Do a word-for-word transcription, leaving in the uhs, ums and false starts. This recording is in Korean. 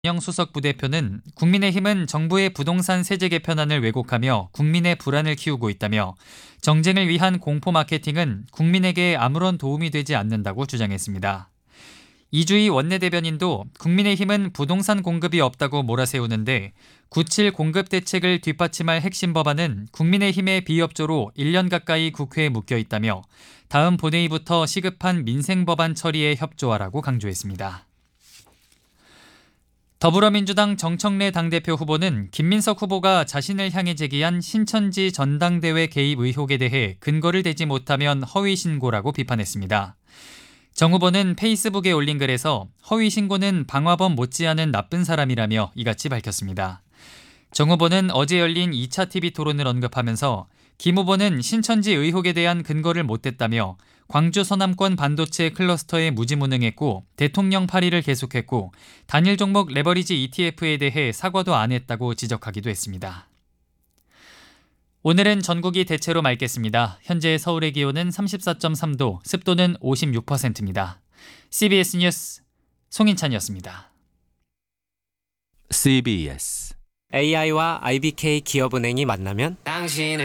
수석 부대표는 국민의힘은 정부의 부동산 세제 개편안을 왜곡하며 국민의 불안을 키우고 있다며 정쟁을 위한 공포 마케팅은 국민에게 아무런 도움이 되지 않는다고 주장했습니다. 이주희 원내대변인도 국민의힘은 부동산 공급이 없다고 몰아세우는데 구칠 공급 대책을 뒷받침할 핵심 법안은 국민의힘의 비협조로 일 년 가까이 국회에 묵혀 있다며 다음 본회의부터 시급한 민생 법안 처리에 협조하라고 강조했습니다. 더불어민주당 정청래 당대표 후보는 김민석 후보가 자신을 향해 제기한 신천지 전당대회 개입 의혹에 대해 근거를 대지 못하면 허위 신고라고 비판했습니다. 정 후보는 페이스북에 올린 글에서 허위 신고는 방화범 못지않은 나쁜 사람이라며 이같이 밝혔습니다. 정 후보는 어제 열린 이 차 티비 토론을 언급하면서 김 후보는 신천지 의혹에 대한 근거를 못 댔다며 광주 서남권 반도체 클러스터에 무지무능했고 대통령 파리를 계속했고 단일 종목 레버리지 이티에프에 대해 사과도 안 했다고 지적하기도 했습니다. 오늘은 전국이 대체로 맑겠습니다. 현재 서울의 기온은 삼십사 점 삼 도, 습도는 오십육 퍼센트입니다. 씨비에스 뉴스 송인찬이었습니다. 씨비에스 에이아이와 아이비케이 기업은행이 만나면 당신을